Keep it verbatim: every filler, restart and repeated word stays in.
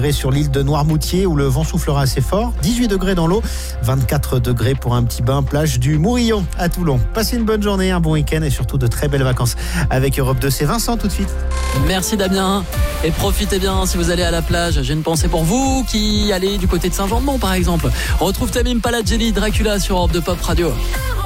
degrés sur l'île de Noirmoutier où le vent soufflera assez fort. dix-huit degrés dans l'eau, vingt-quatre degrés pour un petit bain plage du Mourillon à Toulon. Passez une bonne journée, un bon week-end et surtout de très belles vacances avec Europe deux. C'est Vincent tout de suite. Merci Damien. Et profitez bien si vous allez à la plage. J'ai une pensée pour vous qui allez du côté de Saint-Jean-de-Mont par exemple. On retrouve Tamim Palageli, Dracula sur Europe deux Pop Radio.